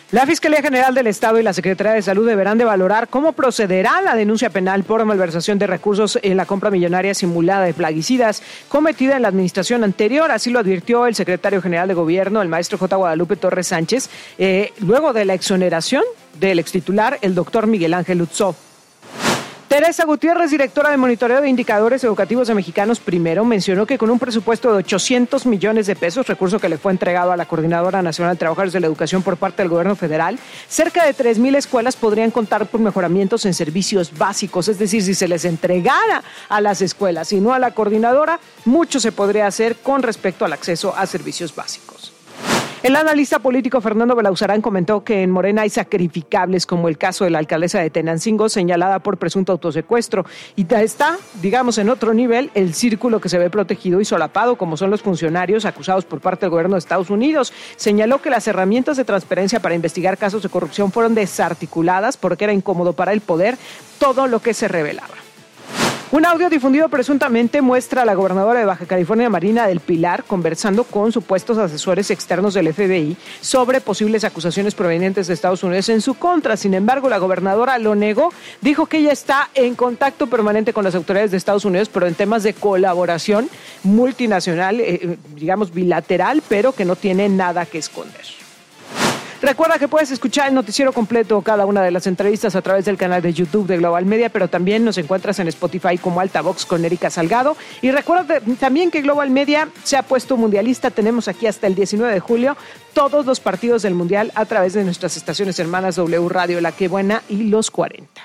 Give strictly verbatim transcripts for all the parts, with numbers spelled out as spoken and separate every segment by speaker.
Speaker 1: La Fiscalía General del Estado y la Secretaría de Salud deberán de valorar cómo procederá la denuncia penal por malversación de recursos en la compra millonaria simulada de plaguicidas cometida en la administración anterior. Así lo advirtió el secretario general de Gobierno, el maestro J. Guadalupe Torres Sánchez, eh, luego de la exoneración del extitular, el doctor Miguel Ángel Utzó. Teresa Gutiérrez, directora de Monitoreo de Indicadores Educativos de Mexicanos Primero, mencionó que con un presupuesto de ochocientos millones de pesos, recurso que le fue entregado a la Coordinadora Nacional de Trabajadores de la Educación por parte del gobierno federal, cerca de tres mil escuelas podrían contar por mejoramientos en servicios básicos. Es decir, si se les entregara a las escuelas y no a la coordinadora, mucho se podría hacer con respecto al acceso a servicios básicos. El analista político Fernando Belauzarán comentó que en Morena hay sacrificables, como el caso de la alcaldesa de Tenancingo, señalada por presunto autosecuestro. Y está, digamos, en otro nivel, el círculo que se ve protegido y solapado, como son los funcionarios acusados por parte del gobierno de Estados Unidos. Señaló que las herramientas de transparencia para investigar casos de corrupción fueron desarticuladas porque era incómodo para el poder todo lo que se revelaba. Un audio difundido presuntamente muestra a la gobernadora de Baja California, Marina del Pilar, conversando con supuestos asesores externos del F B I sobre posibles acusaciones provenientes de Estados Unidos en su contra. Sin embargo, la gobernadora lo negó, dijo que ella está en contacto permanente con las autoridades de Estados Unidos, pero en temas de colaboración multinacional, eh, digamos bilateral, pero que no tiene nada que esconder. Recuerda que puedes escuchar el noticiero completo o cada una de las entrevistas a través del canal de YouTube de Global Media, pero también nos encuentras en Spotify como Altavox con Erika Salgado. Y recuerda también que Global Media se ha puesto mundialista. Tenemos aquí hasta el diecinueve de julio todos los partidos del Mundial a través de nuestras estaciones hermanas W Radio, La Que Buena y Los cuarenta.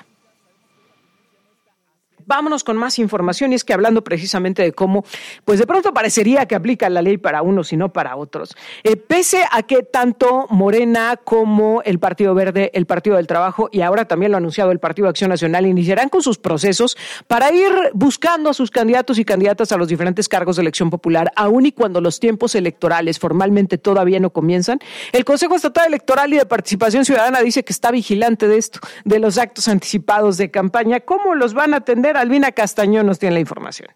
Speaker 1: Vámonos con más información, y es que hablando precisamente de cómo, pues de pronto parecería que aplica la ley para unos y no para otros. Eh, pese a que tanto Morena como el Partido Verde, el Partido del Trabajo y ahora también lo ha anunciado el Partido Acción Nacional, iniciarán con sus procesos para ir buscando a sus candidatos y candidatas a los diferentes cargos de elección popular, aun y cuando los tiempos electorales formalmente todavía no comienzan. El Consejo Estatal Electoral y de Participación Ciudadana dice que está vigilante de esto, de los actos anticipados de campaña. ¿Cómo los van a atender? Albina Castañón nos tiene la información.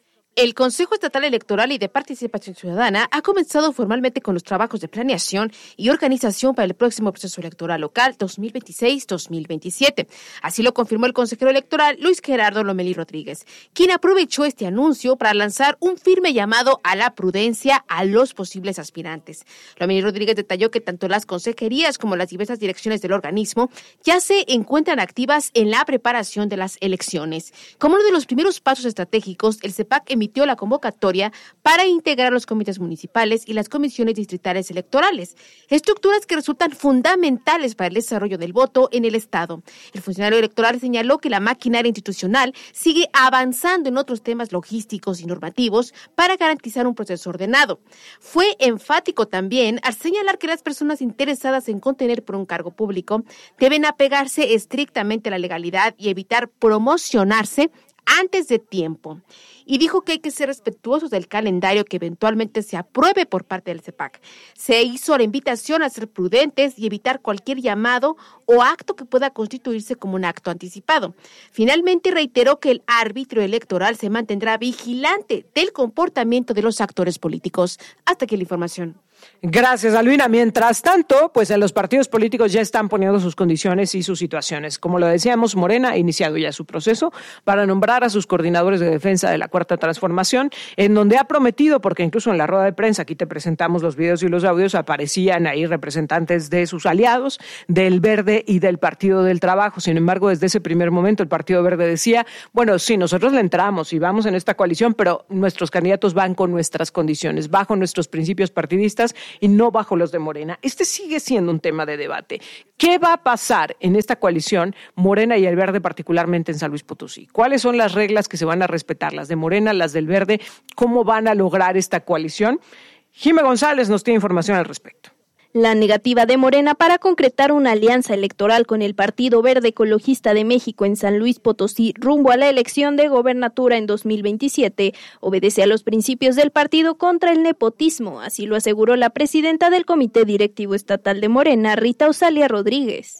Speaker 2: El Consejo Estatal Electoral y de Participación Ciudadana ha comenzado formalmente con los trabajos de planeación y organización para el próximo proceso electoral local dos mil veintiséis dos mil veintisiete. Así lo confirmó el consejero electoral Luis Gerardo Lomelí Rodríguez, quien aprovechó este anuncio para lanzar un firme llamado a la prudencia a los posibles aspirantes. Lomelí Rodríguez detalló que tanto las consejerías como las diversas direcciones del organismo ya se encuentran activas en la preparación de las elecciones. Como uno de los primeros pasos estratégicos, el C E P A C emitió la convocatoria para integrar los comités municipales y las comisiones distritales electorales, estructuras que resultan fundamentales para el desarrollo del voto en el Estado. El funcionario electoral señaló que la maquinaria institucional sigue avanzando en otros temas logísticos y normativos para garantizar un proceso ordenado. Fue enfático también al señalar que las personas interesadas en contener por un cargo público deben apegarse estrictamente a la legalidad y evitar promocionarse antes de tiempo. Y dijo que hay que ser respetuosos del calendario que eventualmente se apruebe por parte del C E P A C. Se hizo la invitación a ser prudentes y evitar cualquier llamado o acto que pueda constituirse como un acto anticipado. Finalmente reiteró que el árbitro electoral se mantendrá vigilante del comportamiento de los actores políticos. Hasta aquí la información.
Speaker 1: Gracias, Albina. Mientras tanto, pues los partidos políticos ya están poniendo sus condiciones y sus situaciones. Como lo decíamos, Morena ha iniciado ya su proceso para nombrar a sus coordinadores de defensa de la Cuarta Transformación, en donde ha prometido, porque incluso en la rueda de prensa, aquí te presentamos los videos y los audios, aparecían ahí representantes de sus aliados, del Verde y del Partido del Trabajo. Sin embargo, desde ese primer momento, el Partido Verde decía, bueno, sí, nosotros le entramos y vamos en esta coalición, pero nuestros candidatos van con nuestras condiciones, bajo nuestros principios partidistas y no bajo los de Morena. Este sigue siendo un tema de debate. ¿Qué va a pasar en esta coalición, Morena y el Verde, particularmente en San Luis Potosí? ¿Cuáles son las reglas que se van a respetar? Las de Morena, las del Verde. ¿Cómo van a lograr esta coalición? Jimé González nos tiene información al respecto.
Speaker 3: La negativa de Morena para concretar una alianza electoral con el Partido Verde Ecologista de México en San Luis Potosí rumbo a la elección de gobernatura en dos mil veintisiete obedece a los principios del partido contra el nepotismo, así lo aseguró la presidenta del Comité Directivo Estatal de Morena, Rita Osalia Rodríguez.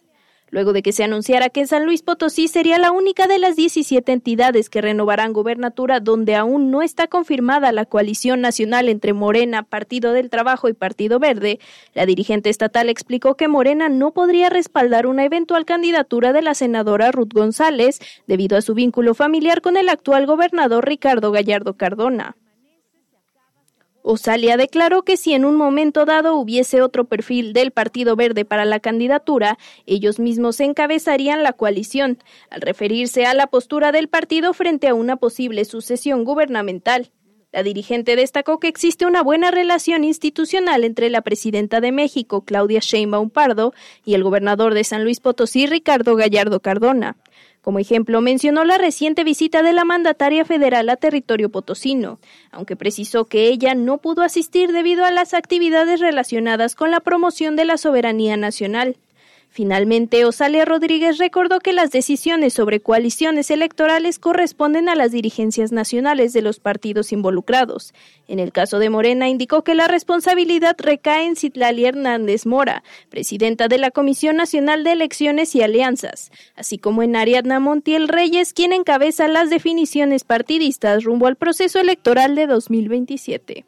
Speaker 3: luego de que se anunciara que San Luis Potosí sería la única de las diecisiete entidades que renovarán gobernatura donde aún no está confirmada la coalición nacional entre Morena, Partido del Trabajo y Partido Verde. La dirigente estatal explicó que Morena no podría respaldar una eventual candidatura de la senadora Ruth González debido a su vínculo familiar con el actual gobernador Ricardo Gallardo Cardona. Osalia declaró que si en un momento dado hubiese otro perfil del Partido Verde para la candidatura, ellos mismos encabezarían la coalición, al referirse a la postura del partido frente a una posible sucesión gubernamental. La dirigente destacó que existe una buena relación institucional entre la presidenta de México, Claudia Sheinbaum Pardo, y el gobernador de San Luis Potosí, Ricardo Gallardo Cardona. Como ejemplo, mencionó la reciente visita de la mandataria federal a territorio potosino, aunque precisó que ella no pudo asistir debido a las actividades relacionadas con la promoción de la soberanía nacional. Finalmente, Osalia Rodríguez recordó que las decisiones sobre coaliciones electorales corresponden a las dirigencias nacionales de los partidos involucrados. En el caso de Morena, indicó que la responsabilidad recae en Citlali Hernández Mora, presidenta de la Comisión Nacional de Elecciones y Alianzas, así como en Ariadna Montiel Reyes, quien encabeza las definiciones partidistas rumbo al proceso electoral de dos mil veintisiete.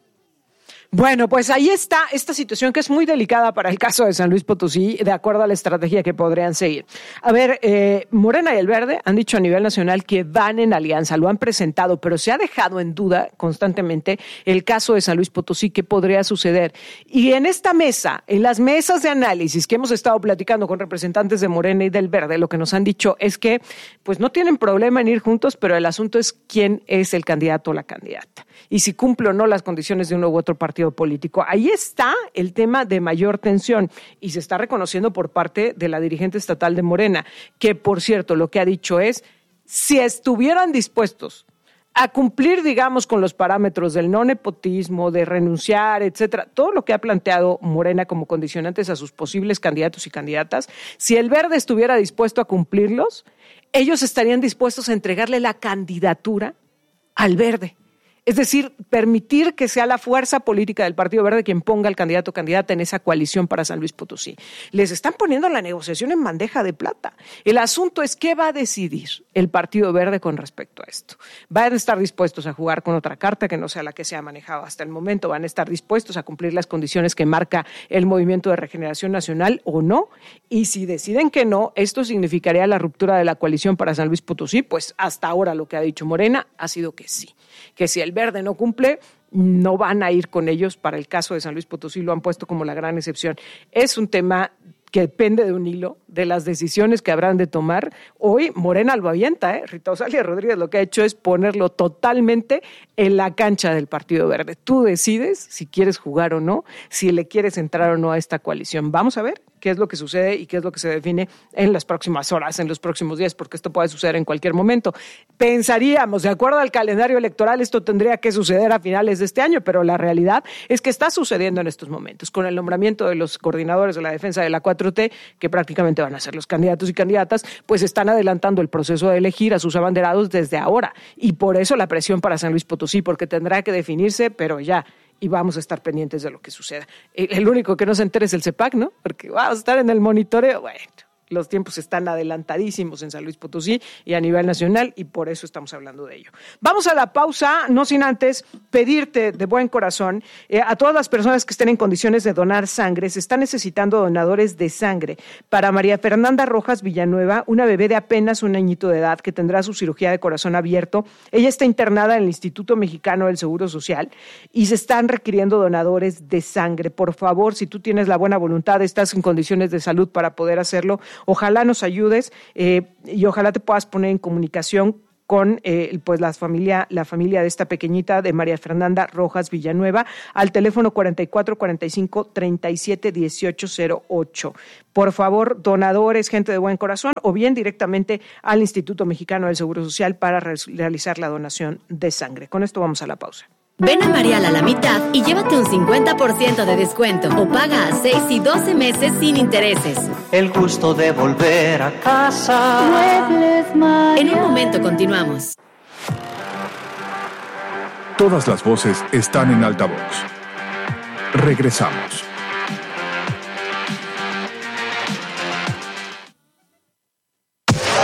Speaker 1: Bueno, pues ahí está esta situación que es muy delicada para el caso de San Luis Potosí, de acuerdo a la estrategia que podrían seguir. A ver, eh, Morena y el Verde han dicho a nivel nacional que van en alianza, lo han presentado, pero se ha dejado en duda constantemente el caso de San Luis Potosí, qué podría suceder. Y en esta mesa, en las mesas de análisis que hemos estado platicando con representantes de Morena y del Verde, lo que nos han dicho es que pues no tienen problema en ir juntos, pero el asunto es quién es el candidato o la candidata. Y si cumple o no las condiciones de uno u otro partido político. Ahí está el tema de mayor tensión y se está reconociendo por parte de la dirigente estatal de Morena, que por cierto lo que ha dicho es, si estuvieran dispuestos a cumplir, digamos, con los parámetros del no nepotismo, de renunciar, etcétera, todo lo que ha planteado Morena como condicionantes a sus posibles candidatos y candidatas, si el Verde estuviera dispuesto a cumplirlos, ellos estarían dispuestos a entregarle la candidatura al Verde. Es decir, permitir que sea la fuerza política del Partido Verde quien ponga al candidato o candidata en esa coalición para San Luis Potosí. Les están poniendo la negociación en bandeja de plata. El asunto es qué va a decidir el Partido Verde con respecto a esto. ¿Van a estar dispuestos a jugar con otra carta que no sea la que se ha manejado hasta el momento? ¿Van a estar dispuestos a cumplir las condiciones que marca el Movimiento de Regeneración Nacional o no? Y si deciden que no, esto significaría la ruptura de la coalición para San Luis Potosí. Pues hasta ahora lo que ha dicho Morena ha sido que sí, que si el Verde no cumple, no van a ir con ellos. Para el caso de San Luis Potosí lo han puesto como la gran excepción. Es un tema que depende de un hilo, de las decisiones que habrán de tomar. Hoy Morena lo avienta, ¿eh? Rita Osalia Rodríguez lo que ha hecho es ponerlo totalmente en la cancha del Partido Verde. Tú decides si quieres jugar o no, si le quieres entrar o no a esta coalición. Vamos a ver qué es lo que sucede y qué es lo que se define en las próximas horas, en los próximos días, porque esto puede suceder en cualquier momento. Pensaríamos, de acuerdo al calendario electoral, esto tendría que suceder a finales de este año, pero la realidad es que está sucediendo en estos momentos, con el nombramiento de los coordinadores de la defensa de la cuatro T, que prácticamente van a ser los candidatos y candidatas, pues están adelantando el proceso de elegir a sus abanderados desde ahora. Y por eso la presión para San Luis Potosí, porque tendrá que definirse, pero ya. Y vamos a estar pendientes de lo que suceda. El único que no se entere es el C E P A C, ¿no? Porque vamos a estar en el monitoreo. Bueno, los tiempos están adelantadísimos en San Luis Potosí y a nivel nacional y por eso estamos hablando de ello. Vamos a la pausa, no sin antes pedirte de buen corazón eh, a todas las personas que estén en condiciones de donar sangre. Se están necesitando donadores de sangre para María Fernanda Rojas Villanueva, una bebé de apenas un añito de edad que tendrá su cirugía de corazón abierto. Ella está internada en el Instituto Mexicano del Seguro Social y se están requiriendo donadores de sangre. Por favor, si tú tienes la buena voluntad, estás en condiciones de salud para poder hacerlo, ojalá nos ayudes eh, y ojalá te puedas poner en comunicación con eh, pues la familia, la familia de esta pequeñita de María Fernanda Rojas Villanueva al teléfono cuarenta y cuatro cuarenta y cinco treinta y siete dieciocho cero ocho. Por favor, donadores, gente de buen corazón, o bien directamente al Instituto Mexicano del Seguro Social para re- realizar la donación de sangre. Con esto vamos a la pausa.
Speaker 4: Ven a Marial a la mitad y llévate un cincuenta por ciento de descuento o paga a seis y doce meses sin intereses.
Speaker 5: El gusto de volver a casa.
Speaker 4: Muebles Marial. En un momento continuamos.
Speaker 6: Todas las voces están en altavoz. Regresamos.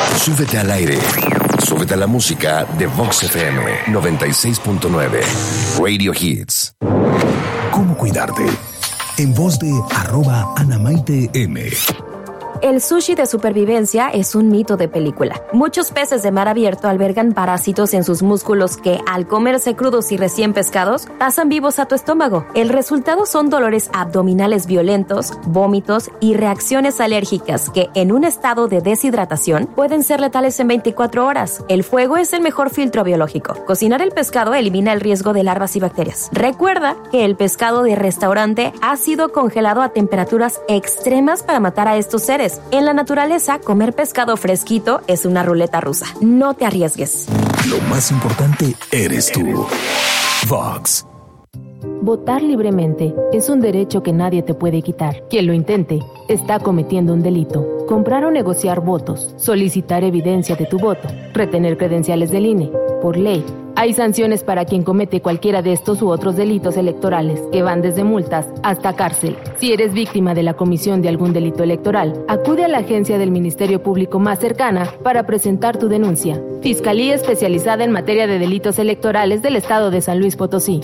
Speaker 7: Súbete al aire. Súbete a la música de Vox F M noventa y seis punto nueve. Radio Hits.
Speaker 8: ¿Cómo cuidarte? En voz de arroba Anamaite M.
Speaker 9: El sushi de supervivencia es un mito de película. Muchos peces de mar abierto albergan parásitos en sus músculos que, al comerse crudos y recién pescados, pasan vivos a tu estómago. El resultado son dolores abdominales violentos, vómitos y reacciones alérgicas que, en un estado de deshidratación, pueden ser letales en veinticuatro horas. El fuego es el mejor filtro biológico. Cocinar el pescado elimina el riesgo de larvas y bacterias. Recuerda que el pescado de restaurante ha sido congelado a temperaturas extremas para matar a estos seres. En la naturaleza, comer pescado fresquito es una ruleta rusa. No te arriesgues.
Speaker 8: Lo más importante eres tú. Vox.
Speaker 10: Votar libremente es un derecho que nadie te puede quitar. Quien lo intente está cometiendo un delito. Comprar o negociar votos, solicitar evidencia de tu voto, retener credenciales del I N E. Por ley, hay sanciones para quien comete cualquiera de estos u otros delitos electorales, que van desde multas hasta cárcel. Si eres víctima de la comisión de algún delito electoral, acude a la agencia del Ministerio Público más cercana para presentar tu denuncia. Fiscalía Especializada en Materia de Delitos Electorales del Estado de San Luis Potosí.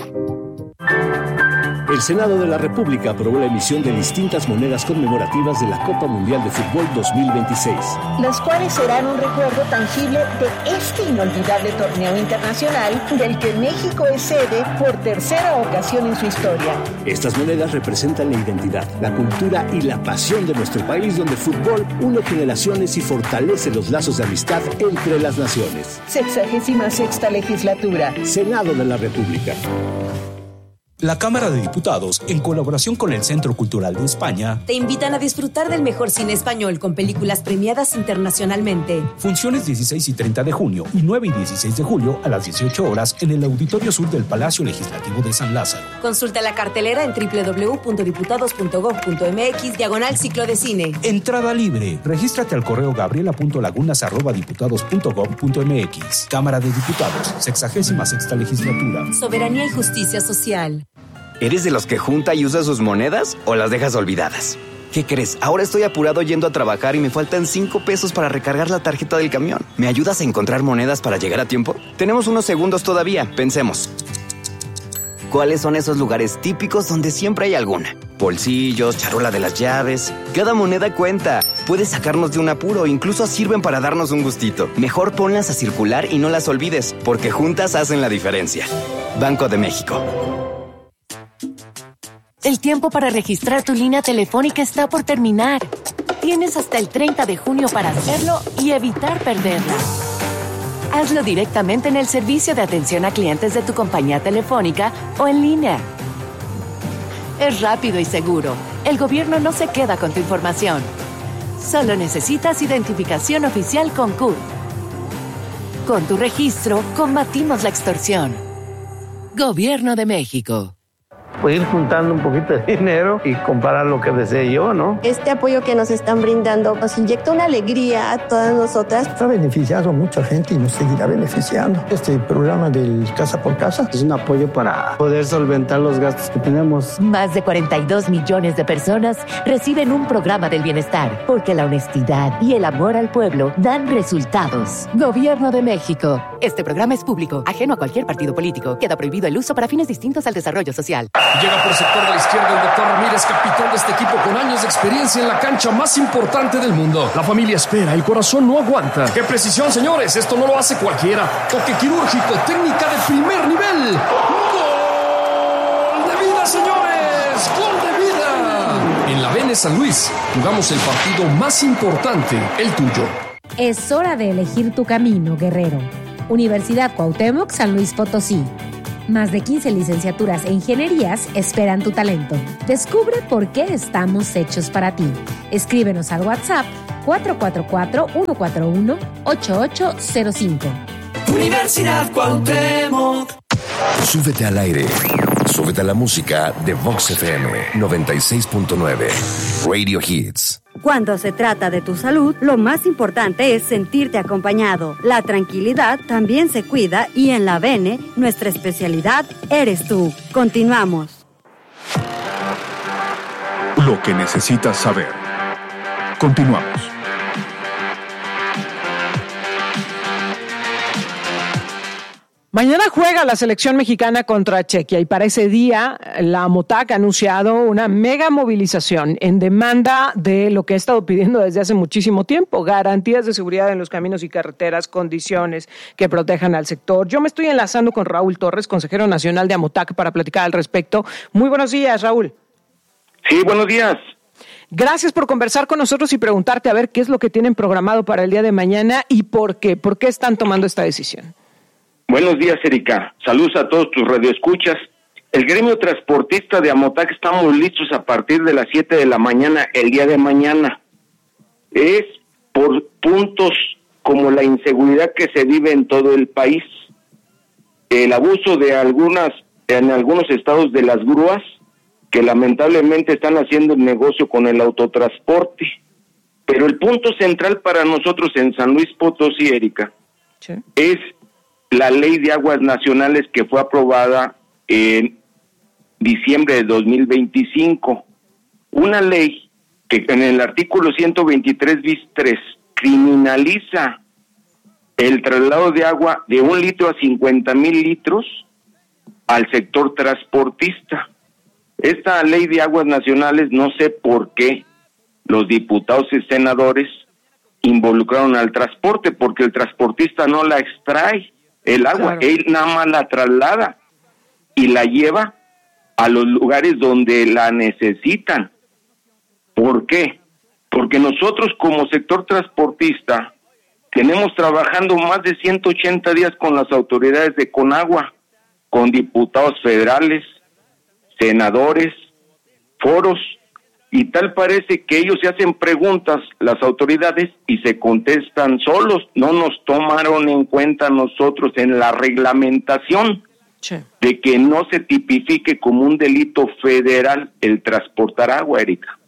Speaker 11: El Senado de la República aprobó la emisión de distintas monedas conmemorativas de la Copa Mundial de Fútbol dos mil veintiséis.
Speaker 12: Las cuales serán un recuerdo tangible de este inolvidable torneo internacional del que México es sede por tercera ocasión en su historia.
Speaker 11: Estas monedas representan la identidad, la cultura y la pasión de nuestro país, donde el fútbol une generaciones y fortalece los lazos de amistad entre las naciones.
Speaker 12: Sexagésima sexta legislatura.
Speaker 11: Senado de la República.
Speaker 13: La Cámara de Diputados, en colaboración con el Centro Cultural de España,
Speaker 14: te invitan a disfrutar del mejor cine español con películas premiadas internacionalmente.
Speaker 13: Funciones dieciséis y treinta de junio y nueve y dieciséis de julio a las dieciocho horas en el Auditorio Sur del Palacio Legislativo de San Lázaro.
Speaker 14: Consulta la cartelera en doble u doble u doble u punto diputados punto gob punto eme equis diagonal ciclo de cine.
Speaker 13: Entrada libre. Regístrate al correo gabriela punto lagunas arroba diputados punto gob punto eme equis. Cámara de Diputados, sexagésima sexta legislatura.
Speaker 14: Soberanía y justicia social.
Speaker 15: ¿Eres de los que junta y usa sus monedas o las dejas olvidadas? ¿Qué crees? Ahora estoy apurado yendo a trabajar y me faltan cinco pesos para recargar la tarjeta del camión. ¿Me ayudas a encontrar monedas para llegar a tiempo? Tenemos unos segundos todavía. Pensemos. ¿Cuáles son esos lugares típicos donde siempre hay alguna? Bolsillos, charola de las llaves. Cada moneda cuenta. Puedes sacarnos de un apuro, incluso sirven para darnos un gustito. Mejor ponlas a circular y no las olvides, porque juntas hacen la diferencia. Banco de México.
Speaker 16: El tiempo para registrar tu línea telefónica está por terminar. Tienes hasta el treinta de junio para hacerlo y evitar perderla. Hazlo directamente en el servicio de atención a clientes de tu compañía telefónica o en línea. Es rápido y seguro. El gobierno no se queda con tu información. Solo necesitas identificación oficial con C U R. Con tu registro, combatimos la extorsión. Gobierno de México.
Speaker 17: Pues ir juntando un poquito de dinero y comprar lo que desee yo, ¿no?
Speaker 18: Este apoyo que nos están brindando nos inyecta una alegría a todas nosotras.
Speaker 19: Ha beneficiado a mucha gente y nos seguirá beneficiando. Este programa del Casa por Casa
Speaker 17: es un apoyo para poder solventar los gastos que tenemos.
Speaker 16: Más de cuarenta y dos millones de personas reciben un programa del bienestar, porque la honestidad y el amor al pueblo dan resultados. Gobierno de México.
Speaker 20: Este programa es público, ajeno a cualquier partido político. Queda prohibido el uso para fines distintos al desarrollo social.
Speaker 21: Llega por sector de la izquierda el doctor Ramírez, capitán de este equipo con años de experiencia en la cancha más importante del mundo. La familia espera, el corazón no aguanta. ¡Qué precisión, señores! Esto no lo hace cualquiera. Toque quirúrgico, técnica de primer nivel. ¡Gol de vida, señores! ¡Gol de vida! En la Vene San Luis jugamos el partido más importante, el tuyo.
Speaker 22: Es hora de elegir tu camino, guerrero. Universidad Cuauhtémoc, San Luis Potosí. Más de quince licenciaturas e ingenierías esperan tu talento. Descubre por qué estamos hechos para ti. Escríbenos al WhatsApp cuatro cuatro cuatro, uno cuatro uno, ocho ocho cero cinco.
Speaker 5: Universidad Cuauhtémoc.
Speaker 7: Súbete al aire. Súbete a la música de Vox F M noventa y seis punto nueve. Radio Hits.
Speaker 23: Cuando se trata de tu salud, lo más importante es sentirte acompañado. La tranquilidad también se cuida y en la Vene, nuestra especialidad eres tú. Continuamos.
Speaker 6: Lo que necesitas saber. Continuamos.
Speaker 1: Mañana juega la selección mexicana contra Chequia y para ese día la AMOTAC ha anunciado una mega movilización en demanda de lo que ha estado pidiendo desde hace muchísimo tiempo, garantías de seguridad en los caminos y carreteras, condiciones que protejan al sector. Yo me estoy enlazando con Raúl Torres, consejero nacional de AMOTAC, para platicar al respecto. Muy buenos días, Raúl.
Speaker 2: Sí, buenos días.
Speaker 1: Gracias por conversar con nosotros y preguntarte a ver qué es lo que tienen programado para el día de mañana y por qué, por qué están tomando esta decisión.
Speaker 2: Buenos días, Erika. Saludos a todos tus radioescuchas. El gremio transportista de AMOTAC estamos listos a partir de las siete de la mañana el día de mañana. Es por puntos como la inseguridad que se vive en todo el país, el abuso de algunas, en algunos estados de las grúas, que lamentablemente están haciendo el negocio con el autotransporte. Pero el punto central para nosotros en San Luis Potosí, Erika, ¿sí?, es la Ley de Aguas Nacionales que fue aprobada en diciembre de dos mil veinticinco. Una ley que en el artículo ciento veintitrés bis tres criminaliza el traslado de agua de un litro a cincuenta mil litros al sector transportista. Esta Ley de Aguas Nacionales, no sé por qué los diputados y senadores involucraron al transporte, porque el transportista no la extrae el agua, claro, él nada más la traslada y la lleva a los lugares donde la necesitan. ¿Por qué? Porque nosotros como sector transportista tenemos trabajando más de ciento ochenta días con las autoridades de Conagua, con diputados federales, senadores, foros, y tal parece que ellos se hacen preguntas, las autoridades, y se contestan solos. No nos tomaron en cuenta nosotros en la reglamentación, sí, de que no se tipifique como un delito federal el transportar agua, Erika.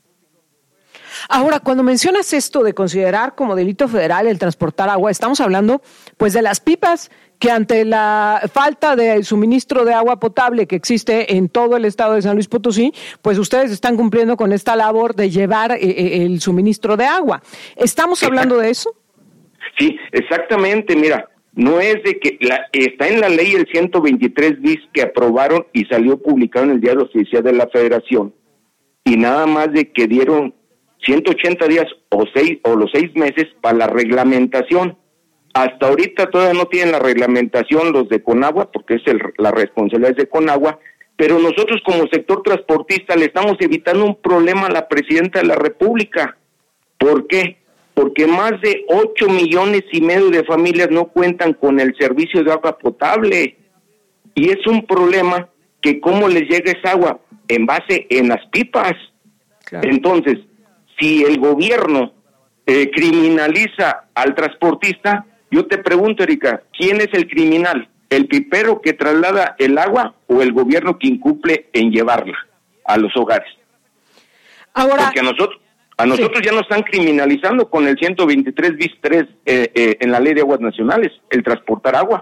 Speaker 1: Ahora, cuando mencionas esto de considerar como delito federal el transportar agua, estamos hablando pues de las pipas que ante la falta de suministro de agua potable que existe en todo el estado de San Luis Potosí, pues ustedes están cumpliendo con esta labor de llevar eh, el suministro de agua. ¿Estamos hablando de eso?
Speaker 2: Sí, exactamente. Mira, no es de que la, está en la ley el ciento veintitrés bis que aprobaron y salió publicado en el Diario Oficial de la Federación, y nada más de que dieron ciento ochenta días o seis o los seis meses para la reglamentación. Hasta ahorita todavía no tienen la reglamentación los de Conagua, porque es el, la responsabilidad de Conagua, pero nosotros como sector transportista le estamos evitando un problema a la Presidenta de la República. ¿Por qué? Porque más de ocho millones y medio de familias no cuentan con el servicio de agua potable, y es un problema que cómo les llega esa agua, en base en las pipas. Claro. Entonces, si el gobierno eh, criminaliza al transportista, yo te pregunto, Erika, ¿quién es el criminal? ¿El pipero que traslada el agua o el gobierno que incumple en llevarla a los hogares? Ahora, porque a nosotros, a nosotros sí, ya nos están criminalizando con el ciento veintitrés bis tres eh, eh, en la Ley de Aguas Nacionales, el transportar agua.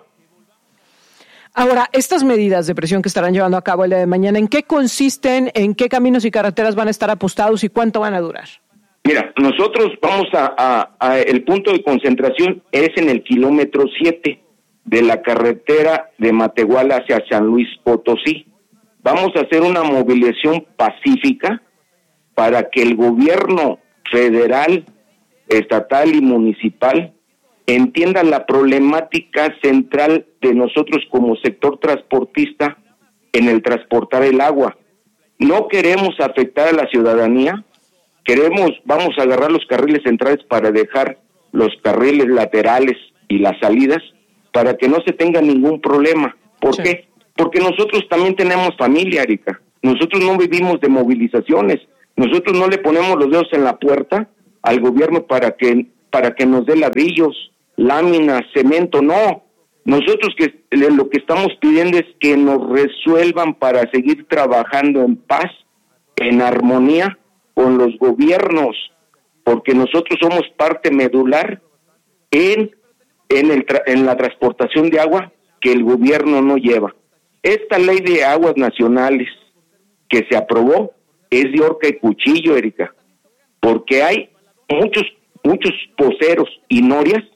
Speaker 1: Ahora, estas medidas de presión que estarán llevando a cabo el día de mañana, ¿en qué consisten? ¿En qué caminos y carreteras van a estar apostados y cuánto van a durar?
Speaker 2: Mira, nosotros vamos a, a, a el punto de concentración es en el kilómetro siete de la carretera de Matehuala hacia San Luis Potosí. Vamos a hacer una movilización pacífica para que el gobierno federal, estatal y municipal entienda la problemática central de nosotros como sector transportista en el transportar el agua. No queremos afectar a la ciudadanía. Queremos, vamos a agarrar los carriles centrales para dejar los carriles laterales y las salidas para que no se tenga ningún problema. ¿Por sí. qué? Porque nosotros también tenemos familia, Erika. Nosotros no vivimos de movilizaciones. Nosotros no le ponemos los dedos en la puerta al gobierno para que para que nos dé ladrillos, láminas, cemento. No. Nosotros que lo que estamos pidiendo es que nos resuelvan para seguir trabajando en paz, en armonía con los gobiernos, porque nosotros somos parte medular en en el tra- en la transportación de agua que el gobierno no lleva. Esta Ley de Aguas Nacionales que se aprobó es de horca y cuchillo, Erika, porque hay muchos muchos poseros y norias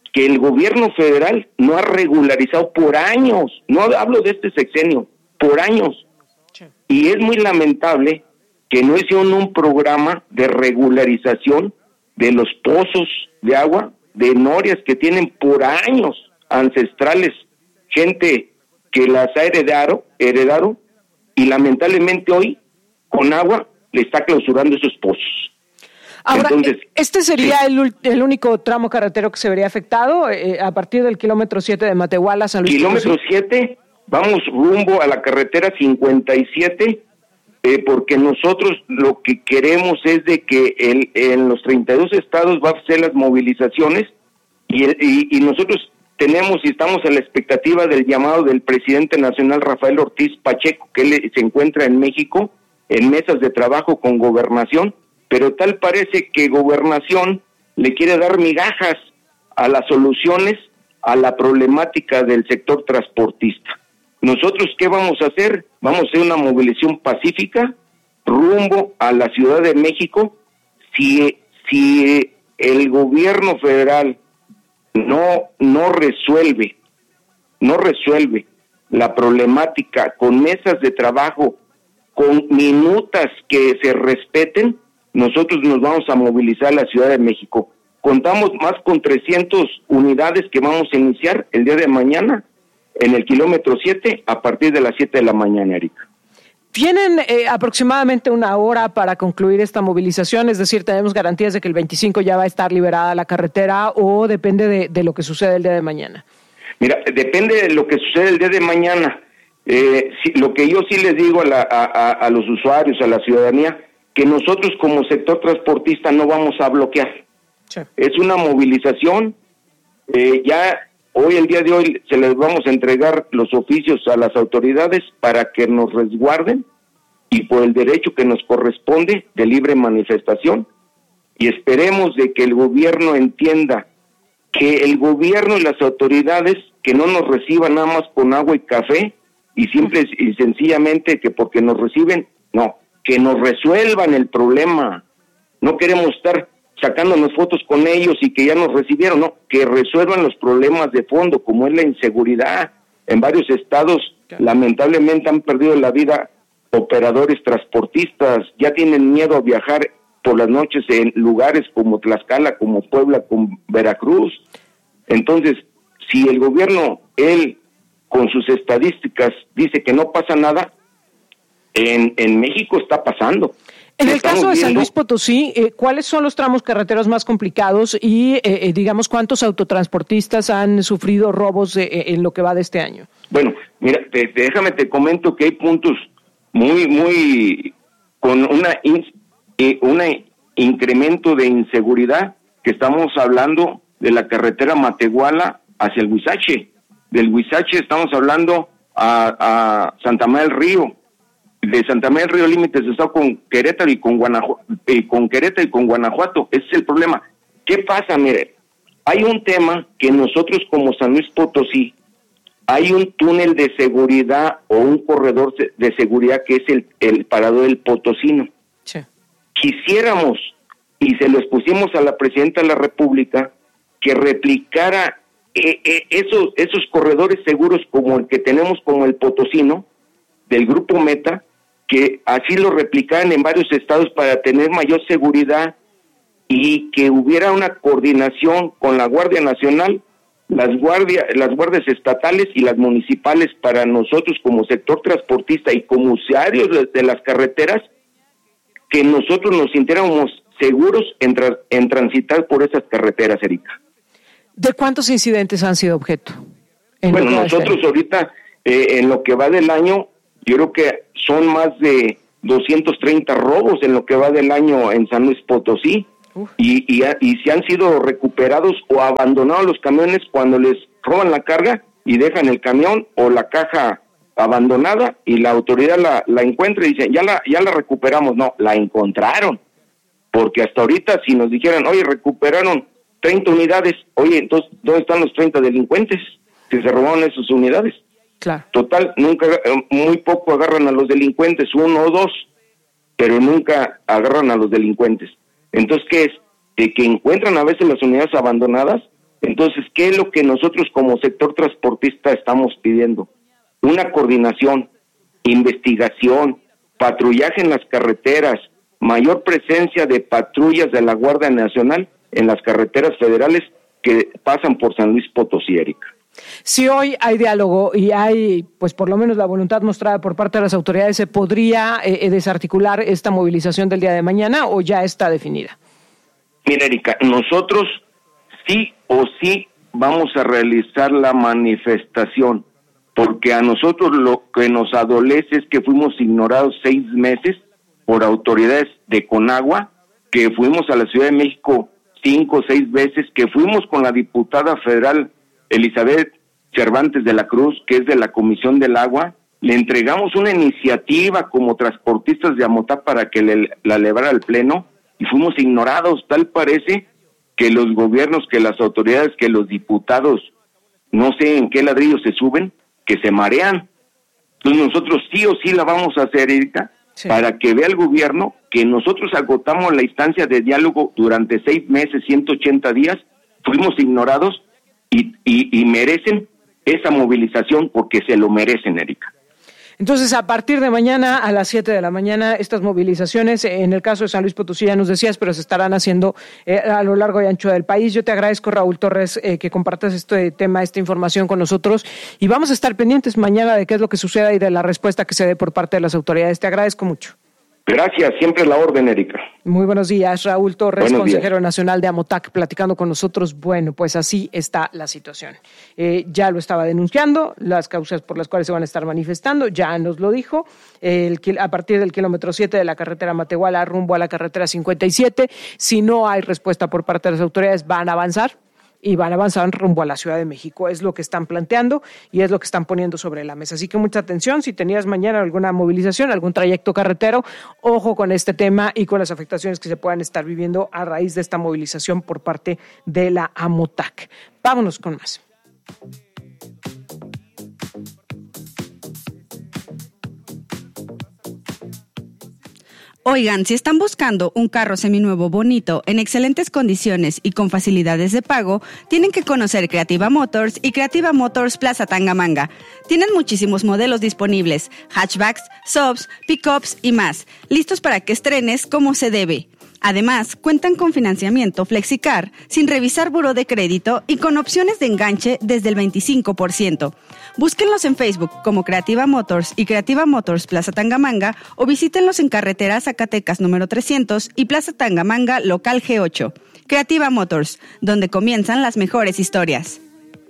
Speaker 2: que el gobierno federal no ha regularizado por años, no hablo de este sexenio, por años. Sí. Y es muy lamentable que no hicieron un programa de regularización de los pozos de agua de norias que tienen por años ancestrales, gente que las ha heredado, heredado y lamentablemente hoy con agua le está clausurando esos pozos.
Speaker 1: Ahora,
Speaker 2: Entonces,
Speaker 1: ¿este sería
Speaker 2: sí.
Speaker 1: el, el único tramo carretero que se vería afectado eh, a partir del kilómetro siete de Matehuala a San Luis Potosí?
Speaker 2: Kilómetro siete, vamos rumbo a la carretera cincuenta y siete, eh, porque nosotros lo que queremos es de que el, en los treinta y dos estados va a hacer las movilizaciones y, el, y, y nosotros tenemos y estamos a la expectativa del llamado del presidente nacional Rafael Ortiz Pacheco, que él se encuentra en México en mesas de trabajo con Gobernación, pero tal parece que Gobernación le quiere dar migajas a las soluciones a la problemática del sector transportista. Nosotros, ¿qué vamos a hacer? Vamos a hacer una movilización pacífica rumbo a la Ciudad de México. Si, si el gobierno federal no, no resuelve, no resuelve la problemática con mesas de trabajo, con minutas que se respeten, nosotros nos vamos a movilizar a la Ciudad de México. Contamos más con trescientas unidades que vamos a iniciar el día de mañana en el kilómetro siete a partir de las siete de la mañana, Erika.
Speaker 1: Tienen eh, aproximadamente una hora para concluir esta movilización, es decir, ¿tenemos garantías de que el veinticinco ya va a estar liberada la carretera o depende de, de lo que suceda el día de mañana?
Speaker 2: Mira, depende de lo que suceda el día de mañana. Eh, si, lo que yo sí les digo a, la, a, a, a los usuarios, a la ciudadanía, que nosotros como sector transportista no vamos a bloquear. Sí. Es una movilización, eh, ya hoy, el día de hoy, se les vamos a entregar los oficios a las autoridades para que nos resguarden y por el derecho que nos corresponde de libre manifestación, y esperemos de que el gobierno entienda que el gobierno y las autoridades que no nos reciban nada más con agua y café y simple y sencillamente que porque nos reciben, no, que nos resuelvan el problema. No queremos estar sacándonos fotos con ellos y que ya nos recibieron, no, que resuelvan los problemas de fondo, como es la inseguridad. En varios estados, lamentablemente, han perdido la vida operadores transportistas, ya tienen miedo a viajar por las noches en lugares como Tlaxcala, como Puebla, como Veracruz. Entonces, si el gobierno, él, con sus estadísticas, dice que no pasa nada, en, en México está pasando.
Speaker 1: En el caso de San Luis Potosí, eh, ¿cuáles son los tramos carreteros más complicados y, eh, eh, digamos, cuántos autotransportistas han sufrido robos de, eh, en lo que va de este año?
Speaker 2: Bueno, mira, te, te, déjame te comento que hay puntos muy, muy, con una, in, eh, una incremento de inseguridad, que estamos hablando de la carretera Matehuala hacia el Huizache. Del Huizache estamos hablando a, a Santa María del Río. De Santa María del Río límites está con Querétaro y con Guanajuato, eh, con Querétaro y con Guanajuato. Ese es el problema. ¿Qué pasa? Mire, hay un tema que nosotros como San Luis Potosí, hay un túnel de seguridad o un corredor de seguridad que es el, el parador del Potosino. Sí. Quisiéramos, y se lo expusimos a la Presidenta de la República, que replicara eh, eh, esos, esos corredores seguros como el que tenemos como el Potosino, del Grupo Meta, que así lo replicaran en varios estados para tener mayor seguridad y que hubiera una coordinación con la Guardia Nacional, las guardias, las guardias estatales y las municipales para nosotros como sector transportista y como usuarios de, de las carreteras, que nosotros nos sintiéramos seguros en, tra- en transitar por esas carreteras, Erika.
Speaker 1: ¿De cuántos incidentes han sido objeto?
Speaker 2: Bueno, nosotros este ahorita, eh, en lo que va del año, yo creo que son más de doscientos treinta robos en lo que va del año en San Luis Potosí, y, y, y se han sido recuperados o abandonados los camiones cuando les roban la carga y dejan el camión o la caja abandonada y la autoridad la, la encuentra y dice, ya la, ya la recuperamos. No, la encontraron, porque hasta ahorita si nos dijeran, oye, recuperaron treinta unidades, oye, entonces, ¿dónde están los treinta delincuentes que se robaron esas unidades?
Speaker 1: Claro.
Speaker 2: Total, nunca, muy poco agarran a los delincuentes, uno o dos, pero nunca agarran a los delincuentes. Entonces, ¿qué es? De que encuentran a veces las unidades abandonadas Entonces, ¿qué es lo que nosotros como sector transportista estamos pidiendo? Una coordinación, investigación, patrullaje en las carreteras, mayor presencia de patrullas de la Guardia Nacional en las carreteras federales que pasan por San Luis Potosí, Erika.
Speaker 1: Si hoy hay diálogo y hay, pues por lo menos la voluntad mostrada por parte de las autoridades, ¿se podría eh, desarticular esta movilización del día de mañana o ya está definida?
Speaker 2: Mira, Erika, nosotros sí o sí vamos a realizar la manifestación, porque a nosotros lo que nos adolece es que fuimos ignorados seis meses por autoridades de Conagua, que fuimos a la Ciudad de México cinco o seis veces, que fuimos con la diputada federal Elizabeth Cervantes de la Cruz, que es de la Comisión del Agua, le entregamos una iniciativa como transportistas de Amotá para que le, la elevara al Pleno, y fuimos ignorados. Tal parece que los gobiernos, que las autoridades, que los diputados, no sé en qué ladrillo se suben, que se marean. Entonces nosotros sí o sí la vamos a hacer, Erika, sí, para que vea el gobierno que nosotros agotamos la instancia de diálogo durante seis meses, ciento ochenta días, fuimos ignorados y, y, y merecen esa movilización porque se lo merecen, Erika.
Speaker 1: Entonces, a partir de mañana a las siete de la mañana, estas movilizaciones, en el caso de San Luis Potosí ya nos decías, pero se estarán haciendo eh, a lo largo y ancho del país. Yo te agradezco, Raúl Torres, eh, que compartas este tema, esta información con nosotros, y vamos a estar pendientes mañana de qué es lo que suceda y de la respuesta que se dé por parte de las autoridades. Te agradezco mucho.
Speaker 2: Gracias, siempre la orden, Erika.
Speaker 1: Muy buenos días, Raúl Torres,
Speaker 2: buenos
Speaker 1: consejero
Speaker 2: días.
Speaker 1: nacional de Amotac, platicando con nosotros. Bueno, pues así está la situación. Eh, ya lo estaba denunciando, las causas por las cuales se van a estar manifestando, ya nos lo dijo, el, a partir del kilómetro siete de la carretera Matehuala rumbo a la carretera cincuenta y siete, si no hay respuesta por parte de las autoridades, van a avanzar. Y van a avanzar rumbo a la Ciudad de México. Es lo que están planteando y es lo que están poniendo sobre la mesa. Así que mucha atención, si tenías mañana alguna movilización, algún trayecto carretero, ojo con este tema y con las afectaciones que se puedan estar viviendo a raíz de esta movilización por parte de la Amotac. Vámonos con más.
Speaker 3: Oigan, si están buscando un carro seminuevo bonito, en excelentes condiciones y con facilidades de pago, tienen que conocer Creativa Motors y Creativa Motors Plaza Tangamanga. Tienen muchísimos modelos disponibles, hatchbacks, subs, pickups y más, listos para que estrenes como se debe. Además, cuentan con financiamiento FlexiCar, sin revisar buró de crédito y con opciones de enganche desde el veinticinco por ciento. Búsquenlos en Facebook como Creativa Motors y Creativa Motors Plaza Tangamanga o visítenlos en carretera Zacatecas número trescientos y Plaza Tangamanga local G ocho. Creativa Motors, donde comienzan las mejores historias.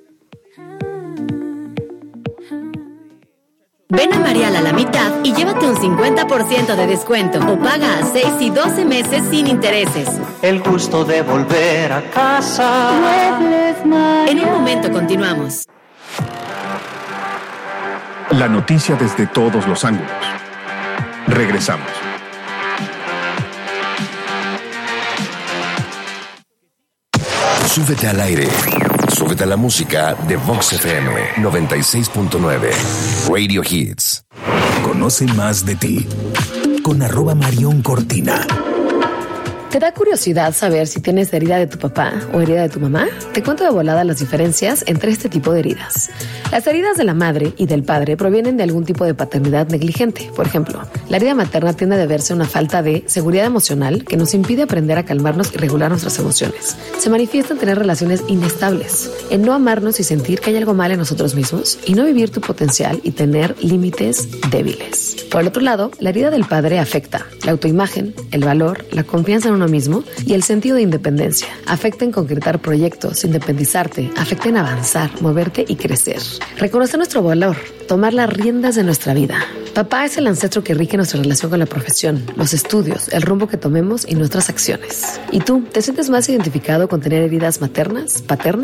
Speaker 4: Ven a Marial a la mitad y llévate un cincuenta por ciento de descuento o paga a seis y doce meses sin intereses.
Speaker 9: El gusto de volver a casa. Muebles Marial.
Speaker 4: En un momento continuamos.
Speaker 6: La noticia desde todos los ángulos. Regresamos.
Speaker 7: Súbete al aire. Súbete a la música de Vox F M noventa y seis punto nueve. Radio Hits.
Speaker 8: Conoce más de ti con arroba Marión Cortina.
Speaker 10: ¿Te da curiosidad saber si tienes herida de tu papá o herida de tu mamá? Te cuento de volada las diferencias entre este tipo de heridas. Las heridas de la madre y del padre provienen de algún tipo de paternidad negligente. Por ejemplo, la herida materna tiende a deberse a una falta de seguridad emocional que nos impide aprender a calmarnos y regular nuestras emociones. Se manifiesta en tener relaciones inestables, en no amarnos y sentir que hay algo mal en nosotros mismos y no vivir tu potencial y tener límites débiles. Por el otro lado, la herida del padre afecta la autoimagen, el valor, la confianza en uno mismo y el sentido de independencia. Afecta en concretar proyectos, independizarte, afecta en avanzar, moverte y crecer. Reconocer nuestro valor, tomar las riendas de nuestra vida. Papá es el ancestro que rige nuestra relación con la profesión, los estudios, el rumbo que tomemos y nuestras acciones. ¿Y tú, te sientes más identificado con tener heridas maternas, paternas?